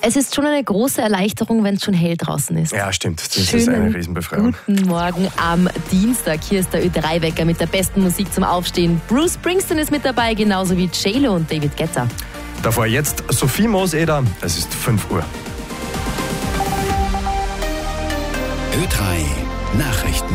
Es ist schon eine große Erleichterung, wenn es schon hell draußen ist. Ja, stimmt. Das ist eine Riesenbefreiung. Guten Morgen am Dienstag. Hier ist der Ö3-Wecker mit der besten Musik zum Aufstehen. Bruce Springsteen ist mit dabei, genauso wie J-Lo und David Guetta. Davor jetzt Sophie Mooseder. Es ist 5 Uhr. Ö3 Nachrichten.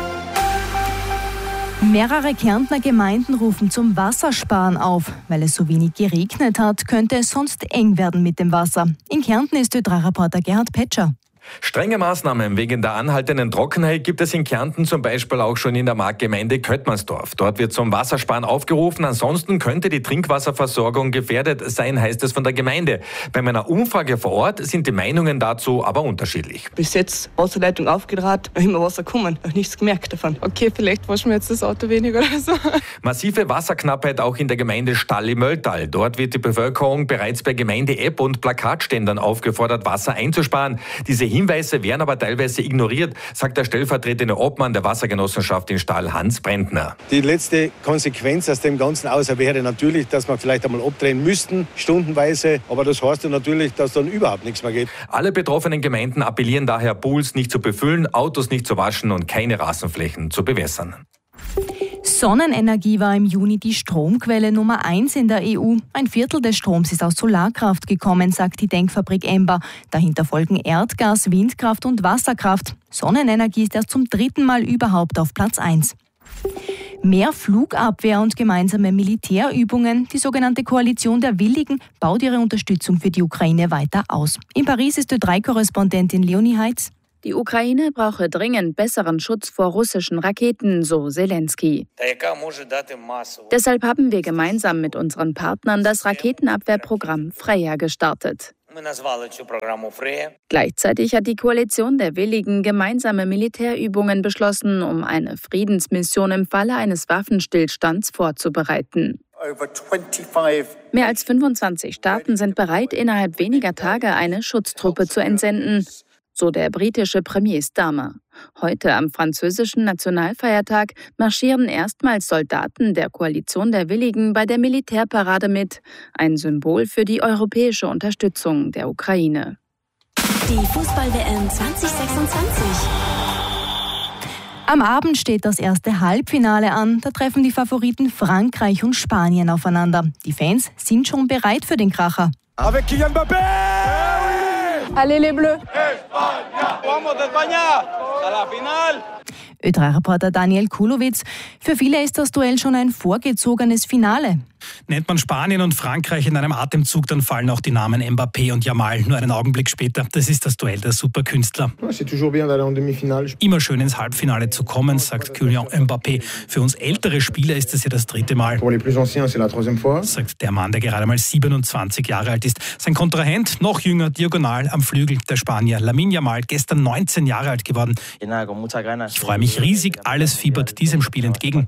Mehrere Kärntner Gemeinden rufen zum Wassersparen auf. Weil es so wenig geregnet hat, könnte es sonst eng werden mit dem Wasser. In Kärnten ist Ö3-Reporter Gerhard Petscher. Strenge Maßnahmen wegen der anhaltenden Trockenheit gibt es in Kärnten zum Beispiel auch schon in der Marktgemeinde Köttmannsdorf. Dort wird zum Wassersparen aufgerufen. Ansonsten könnte die Trinkwasserversorgung gefährdet sein, heißt es von der Gemeinde. Bei meiner Umfrage vor Ort sind die Meinungen dazu aber unterschiedlich. Bis jetzt Wasserleitung aufgedraht, immer Wasser kommen, noch nichts gemerkt davon. Okay, vielleicht waschen wir jetzt das Auto weniger oder so. Massive Wasserknappheit auch in der Gemeinde Stalli-Mölltal. Dort wird die Bevölkerung bereits per Gemeinde-App und Plakatständern aufgefordert, Wasser einzusparen. Diese Hinweise werden aber teilweise ignoriert, sagt der stellvertretende Obmann der Wassergenossenschaft in Stall, Hans Brentner. Die letzte Konsequenz aus dem Ganzen wäre natürlich, dass wir vielleicht einmal abdrehen müssten, stundenweise. Aber das heißt ja natürlich, dass dann überhaupt nichts mehr geht. Alle betroffenen Gemeinden appellieren daher, Pools nicht zu befüllen, Autos nicht zu waschen und keine Rasenflächen zu bewässern. Sonnenenergie war im Juni die Stromquelle Nummer 1 in der EU. Ein Viertel des Stroms ist aus Solarkraft gekommen, sagt die Denkfabrik Emba. Dahinter folgen Erdgas, Windkraft und Wasserkraft. Sonnenenergie ist erst zum 3. Mal überhaupt auf Platz 1. Mehr Flugabwehr und gemeinsame Militärübungen. Die sogenannte Koalition der Willigen baut ihre Unterstützung für die Ukraine weiter aus. In Paris ist Ö3-Korrespondentin Leonie Heitz. Die Ukraine brauche dringend besseren Schutz vor russischen Raketen, so Zelensky. Deshalb haben wir gemeinsam mit unseren Partnern das Raketenabwehrprogramm Freya gestartet. Gleichzeitig hat die Koalition der Willigen gemeinsame Militärübungen beschlossen, um eine Friedensmission im Falle eines Waffenstillstands vorzubereiten. Mehr als 25 Staaten sind bereit, innerhalb weniger Tage eine Schutztruppe zu entsenden, so der britische Premier Starmer. Heute am französischen Nationalfeiertag marschieren erstmals Soldaten der Koalition der Willigen bei der Militärparade mit, ein Symbol für die europäische Unterstützung der Ukraine. Die Fußball-WM 2026. Am Abend steht das erste Halbfinale an. Da treffen die Favoriten Frankreich und Spanien aufeinander. Die Fans sind schon bereit für den Kracher. Avec Kylian Mbappé! Allez les Bleus! Ö3-Reporter Daniel Kulowitz. Für viele ist das Duell schon ein vorgezogenes Finale. Nennt man Spanien und Frankreich in einem Atemzug, dann fallen auch die Namen Mbappé und Yamal nur einen Augenblick später. Das ist das Duell der Superkünstler. Immer schön ins Halbfinale zu kommen, sagt Kylian Mbappé. Für uns ältere Spieler ist es ja das 3. Mal. Sagt der Mann, der gerade mal 27 Jahre alt ist. Sein Kontrahent, noch jünger, diagonal am Flügel, der Spanier Lamine Yamal, gestern 19 Jahre alt geworden. Ich freue mich riesig, alles fiebert diesem Spiel entgegen.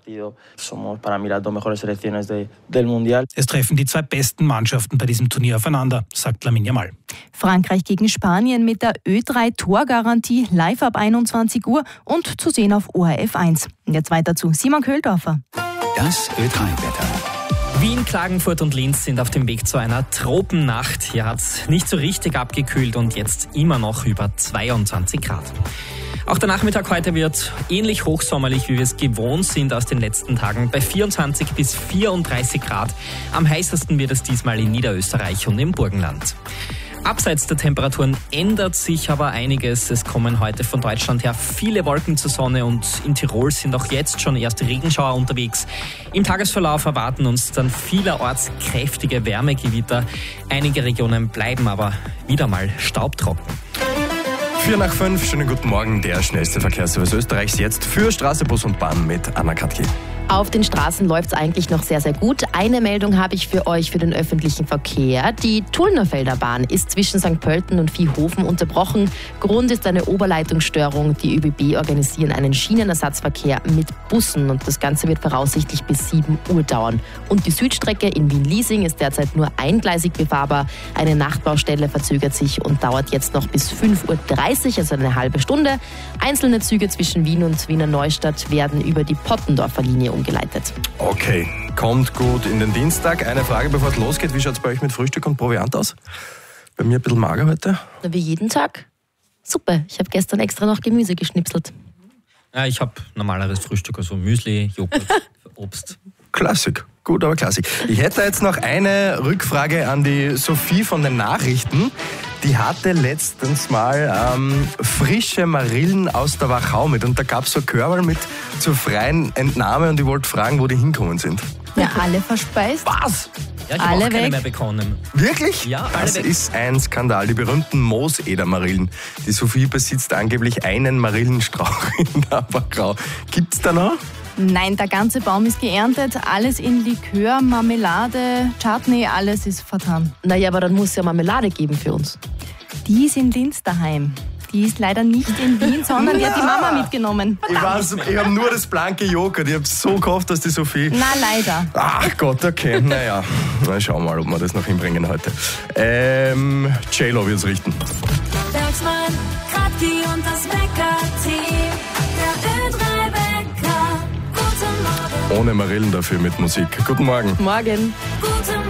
Es treffen die 2 besten Mannschaften bei diesem Turnier aufeinander, sagt Lamine Yamal. Frankreich gegen Spanien mit der Ö3-Torgarantie live ab 21 Uhr und zu sehen auf ORF 1. Und jetzt weiter zu Simon Köhldorfer. Das Ö3-Wetter. Wien, Klagenfurt und Linz sind auf dem Weg zu einer Tropennacht. Hier hat es nicht so richtig abgekühlt und jetzt immer noch über 22 Grad. Auch der Nachmittag heute wird ähnlich hochsommerlich, wie wir es gewohnt sind aus den letzten Tagen, bei 24 bis 34 Grad. Am heißesten wird es diesmal in Niederösterreich und im Burgenland. Abseits der Temperaturen ändert sich aber einiges. Es kommen heute von Deutschland her viele Wolken zur Sonne und in Tirol sind auch jetzt schon erste Regenschauer unterwegs. Im Tagesverlauf erwarten uns dann vielerorts kräftige Wärmegewitter. Einige Regionen bleiben aber wieder mal staubtrocken. 4 nach 5, schönen guten Morgen, der schnellste Verkehrsservice Österreichs jetzt für Straße, Bus und Bahn mit Anna Katki. Auf den Straßen läuft es eigentlich noch sehr, sehr gut. Eine Meldung habe ich für euch für den öffentlichen Verkehr. Die Tullnerfelder Bahn ist zwischen St. Pölten und Viehhofen unterbrochen. Grund ist eine Oberleitungsstörung. Die ÖBB organisieren einen Schienenersatzverkehr mit Bussen und das Ganze wird voraussichtlich bis 7 Uhr dauern. Und die Südstrecke in Wien-Liesing ist derzeit nur eingleisig befahrbar. Eine Nachtbaustelle verzögert sich und dauert jetzt noch bis 5.30 Uhr, also eine halbe Stunde. Einzelne Züge zwischen Wien und Wiener Neustadt werden über die Pottendorfer Linie umgeleitet. Okay, kommt gut in den Dienstag. Eine Frage, bevor es losgeht. Wie schaut es bei euch mit Frühstück und Proviant aus? Bei mir ein bisschen mager heute. Na, wie jeden Tag. Super, ich habe gestern extra noch Gemüse geschnipselt. Ja, ich habe normaleres Frühstück, also Müsli, Joghurt, Obst. Klassik. Gut, aber Klassik. Ich hätte jetzt noch eine Rückfrage an die Sophie von den Nachrichten. Die hatte letztens mal frische Marillen aus der Wachau mit. Und da gab es so Körbe mit zur freien Entnahme und ich wollte fragen, wo die hinkommen sind. Ja, alle verspeist. Was? Ja, ich habe auch keine mehr bekommen. Wirklich? Ja, alle das weg. ist ein Skandal. Die berühmten Mooseder-Marillen. Die Sophie besitzt angeblich einen Marillenstrauch in der Wachau. Gibt's da noch? Nein, der ganze Baum ist geerntet. Alles in Likör, Marmelade, Chutney, alles ist vertan. Naja, aber dann muss es ja Marmelade geben für uns. Die ist in Linz daheim. Die ist leider nicht in Wien, sondern die hat die Mama mitgenommen. Ich habe nur das blanke Joghurt. Ich habe so gehofft, dass die Sophie... Na, leider. Ach Gott, okay. Naja, schauen wir mal, ob wir das noch hinbringen heute. J-Lo wird's richten. Bergsmann, Kratki und das Wecker-Team. Der Ö3-Wecker. Guten Morgen. Ohne Marillen dafür mit Musik. Guten Morgen. Morgen. Guten